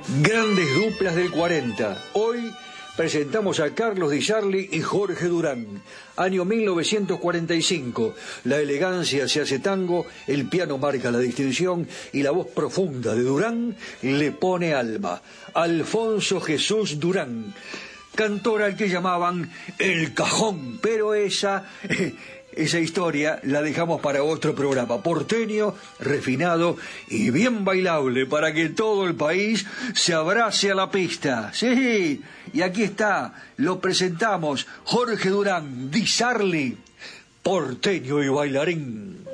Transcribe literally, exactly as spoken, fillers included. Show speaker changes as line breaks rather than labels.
Grandes duplas del cuarenta. Hoy presentamos a Carlos Di Sarli y Jorge Durán. Año mil novecientos cuarenta y cinco. La elegancia se hace tango, el piano marca la distinción y la voz profunda de Durán le pone alma. Alfonso Jesús Durán, cantor al que llamaban El Cajón, pero esa... Esa historia la dejamos para otro programa, porteño, refinado y bien bailable, para que todo el país se abrace a la pista. Sí, y aquí está, lo presentamos, Jorge Durán, Di Sarli, porteño y bailarín.